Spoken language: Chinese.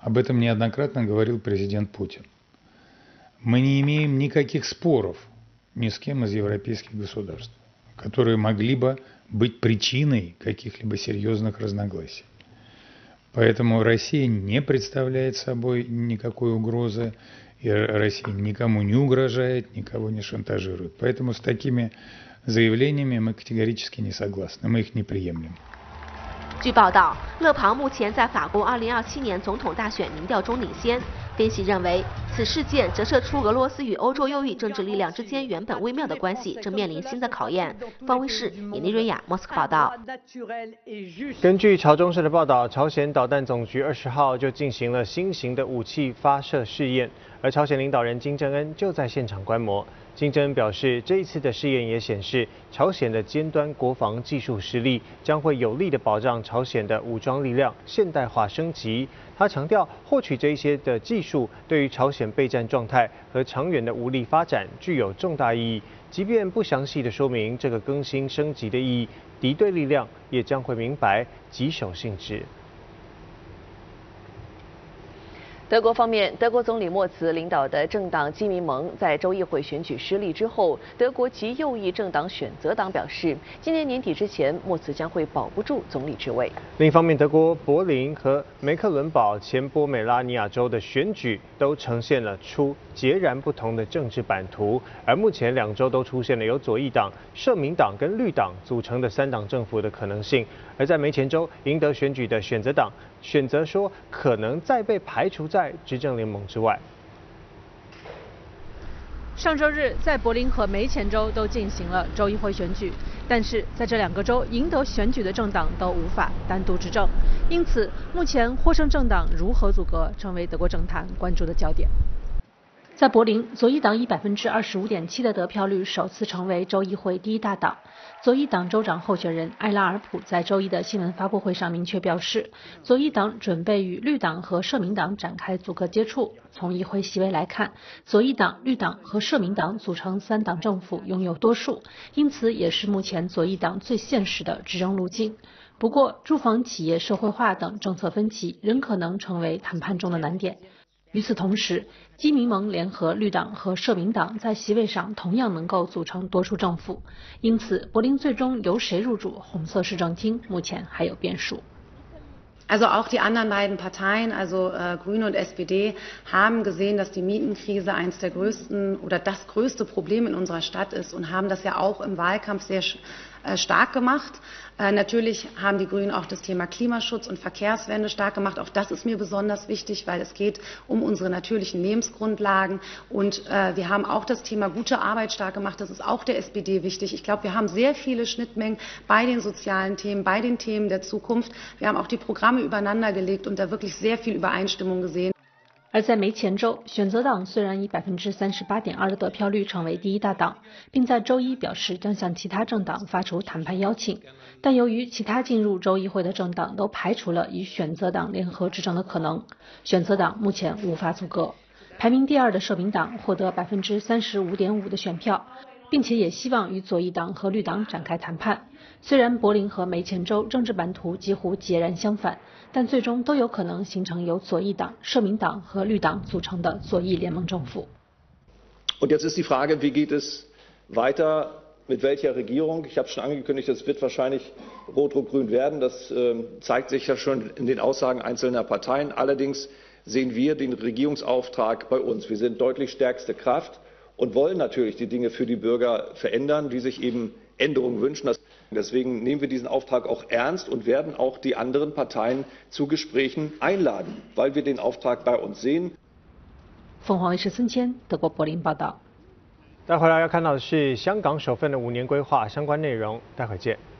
Об этом неоднократно говорил президент Путин. Мы не имеем никаких споров ни с кем из европейских государств, которые могли бы быть причиной каких-либо серьезных разногласий. Поэтому Россия не представляет собой никакой угрозы, и Россия никому не угрожает, никого не шантажирует. Поэтому с такими заявлениями мы категорически не согласны, мы их не приемлем. 据报道，勒庞目前在法国2027年总统大选民调中领先。分析认为，此事件折射出俄罗斯与欧洲右翼政治力量之间原本微妙的关系正面临新的考验。方卫视尹丽瑞亚莫斯科报道。 根据朝中社的报道，朝鲜导弹总局20号就进行了新型的武器发射试验，而朝鲜领导人金正恩就在现场观摩。金正恩表示，这一次的试验也显示，朝鲜的尖端国防技术实力将会有力的保障朝鲜的武装力量现代化升级。他强调，获取这一些的技术对于朝鲜备战状态和长远的武力发展具有重大意义。即便不详细的说明这个更新升级的意义，敌对力量也将会明白棘手性质。 德国方面，德国总理默茨领导的政党基民盟在州议会选举失利之后，德国极右翼政党选择党表示，今年年底之前，默茨将会保不住总理之位。 另一方面，德国柏林和梅克伦堡前波美拉尼亚州的选举都呈现了出截然不同的政治版图，而目前两州都出现了由左翼党、社民党跟绿党组成的3党政府的可能性。而在梅前州赢得选举的选择党选择说，可能再被排除在执政联盟之外。 上周日，在柏林和梅前州都进行了州议会选举，但是在这2个州赢得选举的政党都无法单独执政，因此目前获胜政党如何组阁，成为德国政坛关注的焦点。在柏林，左翼党以25.7%的得票率首次成为州议会第1大党。左翼党州长候选人艾拉尔普在周一的新闻发布会上明确表示，左翼党准备与绿党和社民党展开组阁接触。从议会席位来看，左翼党、绿党和社民党组成3党政府拥有多数，因此也是目前左翼党最现实的执政路径。不过，住房、企业社会化等政策分歧仍可能成为谈判中的难点。与此同时，基民盟联合绿党和社民党在席位上同样能够组成多数政府，因此柏林最终由谁入主红色市政厅，目前还有变数。 Also auch die anderen beiden Parteien, also Grüne und SPD, haben gesehen, dass die Mietenkrise eines der größten oder das größte Problem in unserer Stadt ist und haben das ja auch im Wahlkampf sehr stark gemacht. Natürlich haben die Grünen auch das Thema Klimaschutz und Verkehrswende stark gemacht. Auch das ist mir besonders wichtig, weil es geht um unsere natürlichen Lebensgrundlagen. Und wir haben auch das Thema gute Arbeit stark gemacht. Das ist auch der SPD wichtig. Ich glaube, wir haben sehr viele Schnittmengen bei den sozialen Themen, bei den Themen der Zukunft. Wir haben auch die Programme übereinander gelegt und da wirklich sehr viel Übereinstimmung gesehen. 而在梅前州，选择党虽然以38.2%的得票率成为第1大党，并在周一表示将向其他政党发出谈判邀请，但由于其他进入州议会的政党都排除了与选择党联合执政的可能，选择党目前无法组阁。排名第2的社民党获得35.5%的选票，并且也希望与左翼党和绿党展开谈判。虽然柏林和梅前州政治版图几乎截然相反，但最终都有可能形成由左翼党、社民党和绿党组成的左翼联盟政府。 Und jetzt ist die Frage, wie geht es weiter, mit welcher Regierung? Ich habe schon angekündigt, es wird wahrscheinlich Rot-Rot-Grün werden. Das zeigt sich ja schon in den Aussagen einzelner Parteien. Allerdings sehen wir den Regierungsauftrag bei uns. Wir sind deutlich stärkste Kraft und wollen natürlich die Dinge für die Bürger verändern, die sich eben Änderungen wünschen. Deswegen nehmen wir diesen Auftrag auch ernst und werden auch die anderen Parteien zu Gesprächen einladen, weil wir den Auftrag bei uns sehen. 凤凰卫视孙谦，德国柏林报道。 待会儿要看到的是香港首份的5年规划相关内容，待会儿见。